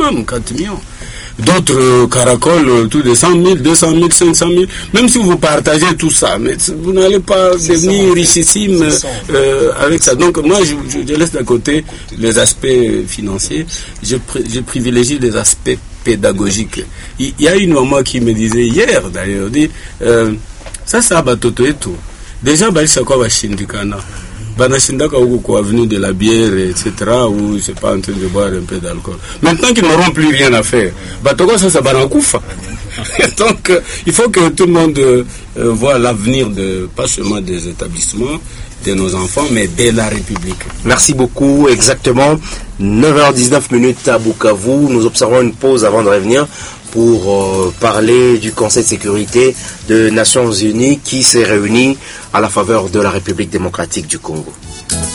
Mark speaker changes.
Speaker 1: maximum 4 millions. D'autres caracoles, tout de 100 000, 200 000, 500 000. Même si vous partagez tout ça, mais vous n'allez pas devenir richissime avec ça. Donc moi, je laisse de côté les aspects financiers. Je privilégie les aspects pédagogiques. Il y a une maman qui me disait hier, d'ailleurs, dit ça batoto et tout. Déjà, c'est quoi va shindikana? Banashindaka huko kwa avenue de la bière, etc., où je sais pas en train de boire un peu d'alcool. Maintenant qu'ils n'auront plus rien à faire, batoko ça banakufa. Donc, il faut que tout le monde voit l'avenir pas seulement des établissements, de nos enfants, mais de la République.
Speaker 2: Merci beaucoup. Exactement 9h19 à Bukavu. Nous observons une pause avant de revenir pour parler du Conseil de sécurité des Nations Unies qui s'est réuni à la faveur de la République démocratique du Congo.